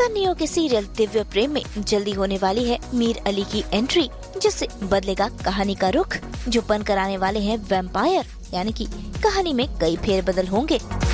सन्नियों के सीरियल दिव्य प्रेम में जल्दी होने वाली है मीर अली की एंट्री, जिससे बदलेगा कहानी का रुख, जो बनकर आने वाले हैं वैम्पायर, यानी कि कहानी में कई फेरबदल होंगे।